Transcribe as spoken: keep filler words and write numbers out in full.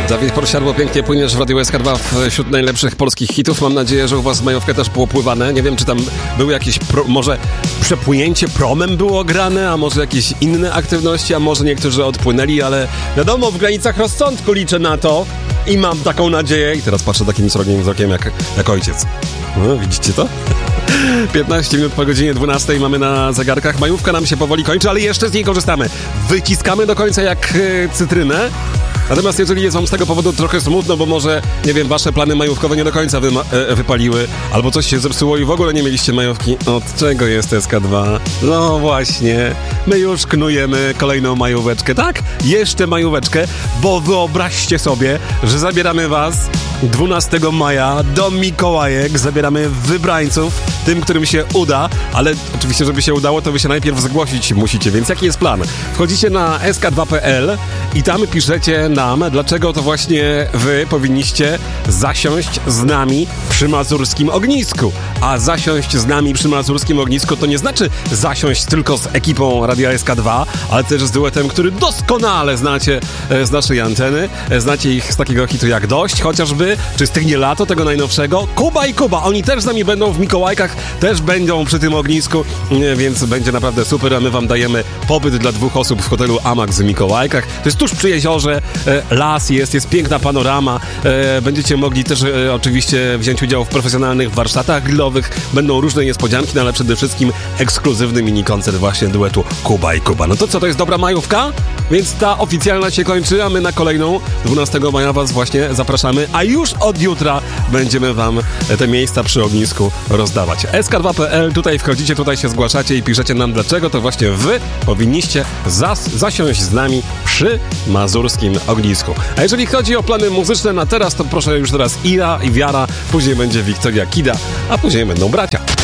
Dawid Porsiadło, pięknie płyniesz w Radio S K dwa wśród najlepszych polskich hitów. Mam nadzieję, że u was majówkę też było pływane. Nie wiem, czy tam były jakieś, pro, może przepłynięcie promem było grane, a może jakieś inne aktywności, a może niektórzy odpłynęli, ale wiadomo, w granicach rozsądku liczę na to i mam taką nadzieję. I teraz patrzę takim srogim wzrokiem jak, jak ojciec. No, widzicie to? piętnaście minut po godzinie dwunastej mamy na zegarkach. Majówka nam się powoli kończy, ale jeszcze z niej korzystamy. Wyciskamy do końca jak e, cytrynę. Natomiast jeżeli jest wam z tego powodu trochę smutno, bo może, nie wiem, wasze plany majówkowe nie do końca wyma- e, wypaliły, albo coś się zepsuło i w ogóle nie mieliście majówki, od czego jest S K dwa? No właśnie, my już knujemy kolejną majóweczkę, tak? Jeszcze majóweczkę, bo wyobraźcie sobie, że zabieramy was dwunastego maja do Mikołajek, zabieramy wybrańców, tym, którym się uda, ale oczywiście, żeby się udało, to wy się najpierw zgłosić musicie, więc jaki jest plan? Wchodzicie na S K dwa kropka P L i tam piszecie nam, dlaczego to właśnie wy powinniście zasiąść z nami przy mazurskim ognisku. A zasiąść z nami przy mazurskim ognisku to nie znaczy zasiąść tylko z ekipą Radia S K dwa, ale też z duetem, który doskonale znacie z naszej anteny. Znacie ich z takiego hitu jak Dość, chociażby, czy Stygnie lato, tego najnowszego. Kuba i Kuba, oni też z nami będą w Mikołajkach, też będą przy tym ognisku, więc będzie naprawdę super, a my wam dajemy pobyt dla dwóch osób w hotelu Amax w Mikołajkach. To jest tuż przy jeziorze, las jest, jest piękna panorama, będziecie mogli też oczywiście wziąć udział w profesjonalnych warsztatach grillowych, będą różne niespodzianki, no ale przede wszystkim ekskluzywny mini koncert właśnie duetu Kuba i Kuba. No to co, to jest dobra majówka? Więc ta oficjalna się kończy, a my na kolejną dwunastego maja was właśnie zapraszamy, a już od jutra będziemy wam te miejsca przy ognisku rozdawać. S K dwa kropka P L, tutaj wchodzicie, tutaj się zgłaszacie i piszecie nam, dlaczego to właśnie wy powinniście zas- zasiąść z nami przy mazurskim ognisku. A jeżeli chodzi o plany muzyczne na teraz, to proszę już teraz Ira i Wiara, później będzie Wiktoria Kida, a później będą bracia.